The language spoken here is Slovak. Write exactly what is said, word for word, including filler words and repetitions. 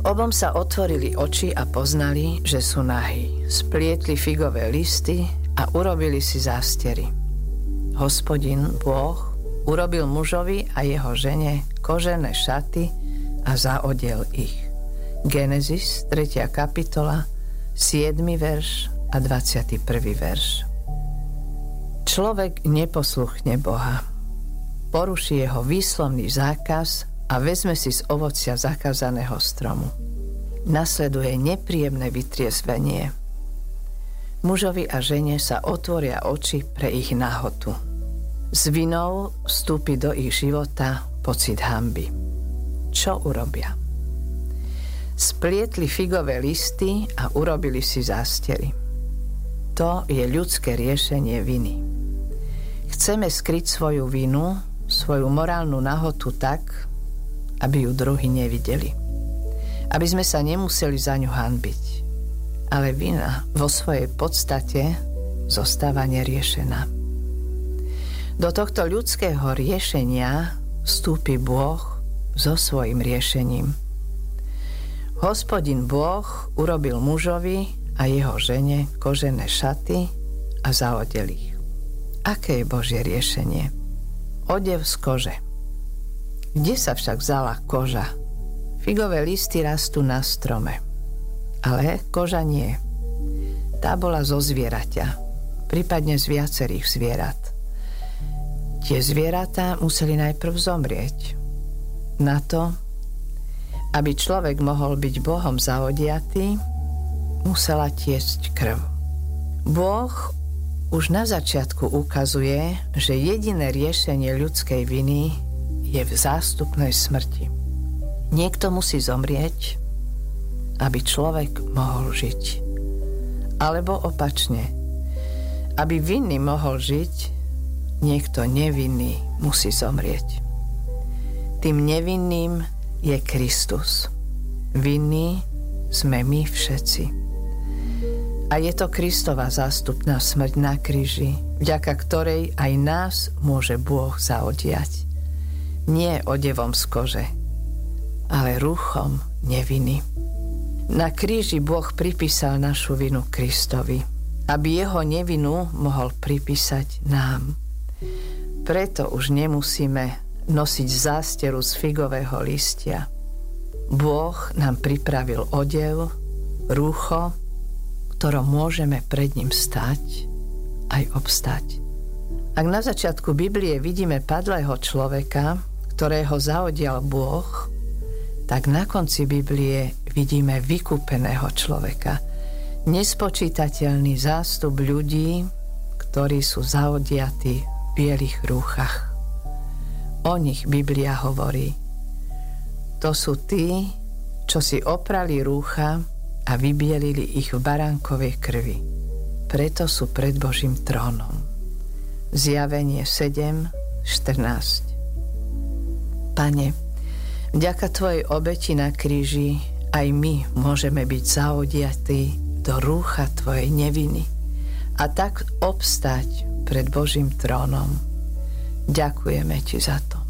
Obom sa otvorili oči a poznali, že sú nahí. Splietli figové listy a urobili si zástery. Hospodin, Boh, urobil mužovi a jeho žene kožené šaty a zaodiel ich. Genesis, tretia kapitola, siedmy verš a dvadsiaty prvý verš. Človek neposluchne Boha. Poruší jeho výslovný zákaz a vezme si z ovocia zakázaného stromu. Nasleduje nepríjemné vytriezvenie. Mužovi a žene sa otvoria oči pre ich nahotu. S vinou vstúpi do ich života pocit hanby. Čo urobia? Splietli figové listy a urobili si zástery. To je ľudské riešenie viny. Chceme skryť svoju vinu, svoju morálnu nahotu tak, aby ju druhí nevideli. Aby sme sa nemuseli za ňu hanbiť. Ale vina vo svojej podstate zostáva neriešená. Do tohto ľudského riešenia vstúpi Boh so svojím riešením. Hospodin Boh urobil mužovi a jeho žene kožené šaty a zaodel ich. Aké je Božie riešenie? Odev z kože. Kde sa však vzala koža? Figové listy rastú na strome, ale koža nie. Tá bola zo zvieraťa, prípadne z viacerých zvierat. Tie zvieratá museli najprv zomrieť. Na to, aby človek mohol byť Bohom zaodiatý, musela tiecť krv. Boh už na začiatku ukazuje, že jediné riešenie ľudskej viny je v zástupnej smrti. Niekto musí zomrieť, aby človek mohol žiť. Alebo opačne, aby vinný mohol žiť, niekto nevinný musí zomrieť. Tým nevinným je Kristus. Vinní sme my všetci. A je to Kristova zástupná smrť na kríži, vďaka ktorej aj nás môže Boh zaodiať. Nie odevom z kože, ale rúchom neviny. Na kríži Boh pripísal našu vinu Kristovi, aby jeho nevinu mohol pripísať nám. Preto už nemusíme nosiť zásteru z figového listia. Boh nám pripravil odev, rúcho, ktorom môžeme pred ním stať aj obstať. Ak na začiatku Biblie vidíme padlého človeka, ktorého zaodial Boh, tak na konci Biblie vidíme vykúpeného človeka. Nespočítateľný zástup ľudí, ktorí sú zaodiatí v bielých rúchach. O nich Biblia hovorí: to sú tí, čo si oprali rúcha a vybielili ich v baránkovej krvi. Preto sú pred Božím trónom. Zjavenie sedem štrnásť. Pane, vďaka Tvojej obeti na kríži aj my môžeme byť zaodiatí do rúcha Tvojej neviny a tak obstať pred Božím trónom. Ďakujeme Ti za to.